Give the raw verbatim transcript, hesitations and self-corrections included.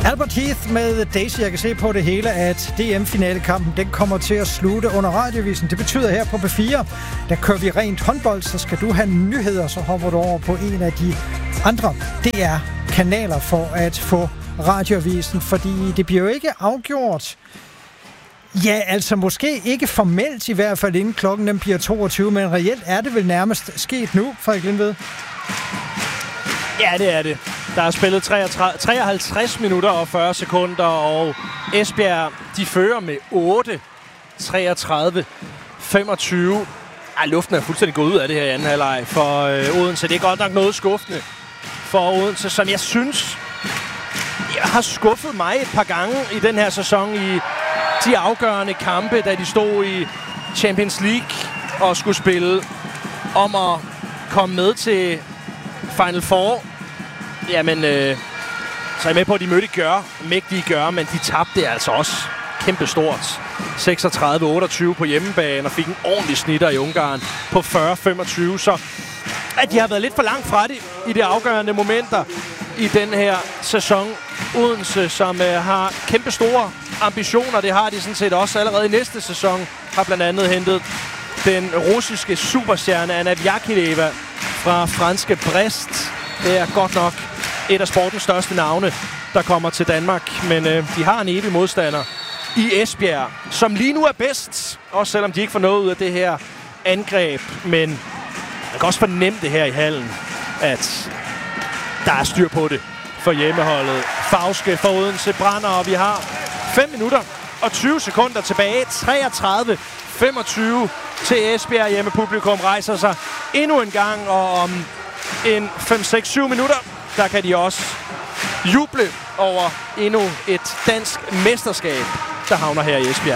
Albert Heath med Daisy. Jeg kan se på det hele, at D M-finalekampen den kommer til at slutte under Radiovisen. Det betyder her på P fire, der kører vi rent håndbold, så skal du have nyheder, så hopper du over på en af de andre D R-kanaler for at få Radiovisen, fordi det bliver jo ikke afgjort. Ja, altså måske ikke formelt i hvert fald inden klokken den bliver toogtyve, men reelt er det vel nærmest sket nu, Frederik Lindved? Ja, det er det. Der er spillet treoghalvtreds minutter og fyrre sekunder, og Esbjerg, de fører med otte treogtredive femogtyve. Ej, luften er fuldstændig gået ud af det her i anden halvleg for øh, Odense. Det er godt nok noget skuffende for Odense, som jeg synes jeg har skuffet mig et par gange i den her sæson i de afgørende kampe, da de stod i Champions League og skulle spille om at komme med til Final Four. Jamen, øh, så er jeg med på, at de mødte Gør, mægtige Gør, men de tabte altså også kæmpestort. seksogtredive otteogtyve på hjemmebane og fik en ordentlig snitter i Ungarn på fyrre femogtyve. Så at de har været lidt for langt fra det i de afgørende momenter i den her sæson. Odense, som øh, har kæmpe store ambitioner, det har de sådan set også allerede i næste sæson, har blandt andet hentet den russiske superstjerne Anna Vyakileva fra franske Brest. Det er godt nok et af sportens største navne, der kommer til Danmark. Men øh, de har en evig modstander i Esbjerg, som lige nu er bedst. Også selvom de ikke får noget ud af det her angreb. Men man kan også fornemme det her i hallen, at der er styr på det for hjemmeholdet. Fauske for Odense brænder, og vi har fem minutter og tyve sekunder tilbage. treogtredive femogtyve til Esbjerg. Hjemmepublikum rejser sig endnu en gang, og om en fem seks syv minutter, der kan de også juble over endnu et dansk mesterskab, der havner her i Esbjerg.